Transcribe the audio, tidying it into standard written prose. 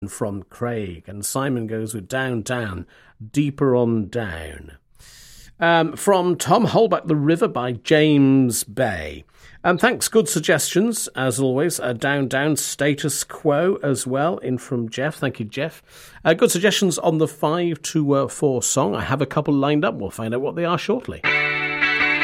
from Craig, and Simon goes with Down, Down, Deeper on Down. From Tom Holback, The River by James Bay. Thanks, good suggestions, as always. Down, Down, Status Quo as well, in from Jeff. Thank you, Jeff. Good suggestions on the 5 to 4 song. I have a couple lined up. We'll find out what they are shortly.